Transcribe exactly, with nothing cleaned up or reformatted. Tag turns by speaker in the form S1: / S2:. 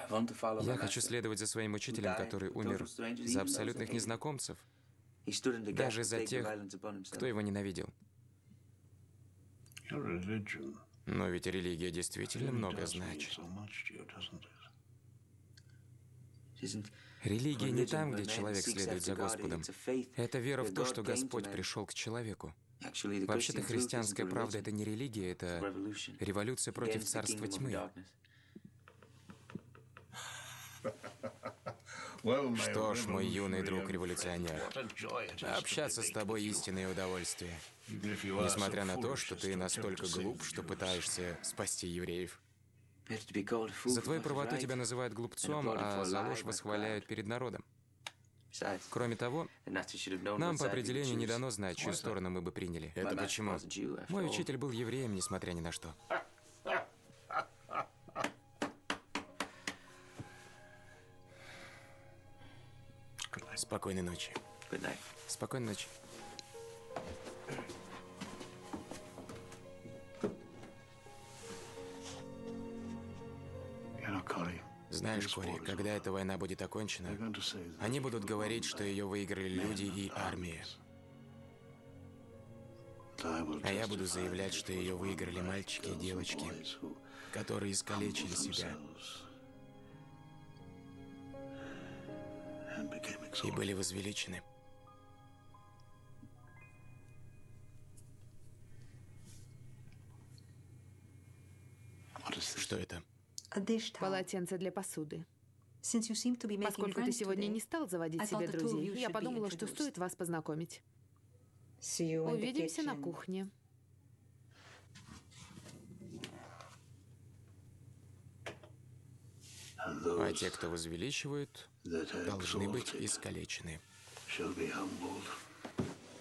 S1: Я хочу следовать за своим учителем, который умер за абсолютных незнакомцев, даже за тех, кто его ненавидел. Но ведь религия действительно много значит. Религия не там, где человек следует за Господом. Это вера в то, что Господь пришел к человеку. Вообще-то христианская правда — это не религия, это революция против царства тьмы. Что ж, мой юный друг-революционер, общаться с тобой — истинное удовольствие. Несмотря на то, что ты настолько глуп, что пытаешься спасти евреев. За твою правоту тебя называют глупцом, а за ложь восхваляют перед народом. Кроме того, нам по определению не дано знать, чью сторону мы бы приняли. Это почему? Мой учитель был евреем, несмотря ни на что. Спокойной ночи. Спокойной ночи. Знаешь, Кори, когда эта война будет окончена, они будут говорить, что ее выиграли люди и армия. А я буду заявлять, что ее выиграли мальчики и девочки, которые искалечили себя и были возвеличены. Что это?
S2: Полотенце для посуды. Поскольку ты сегодня не стал заводить себе друзей, я подумала, что стоит вас познакомить. Увидимся на кухне.
S1: А те, кто возвеличивают, должны быть искалечены.